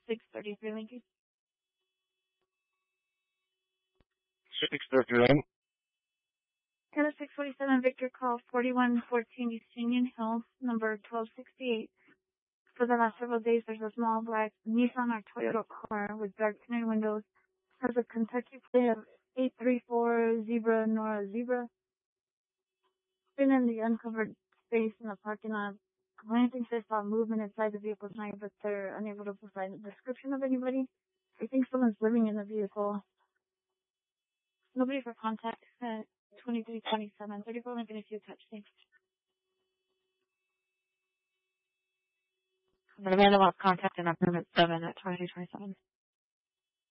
633 Lincoln. 633 Lane. Tennis 647 Victor call 4114 East Union Hills, number 1268. For the last several days, there's a small black Nissan or Toyota car with dark tinted windows. Has a Kentucky plate of 834 Zebra Nora Zebra. Been in the uncovered space in the parking lot. Complainant thinks they saw movement inside the vehicle tonight, but they're unable to provide a description of anybody. They think someone's living in the vehicle. Nobody for contact at 2327 34 Lincoln if you touch. Thanks. The man lost contact in apartment 7 at 2327.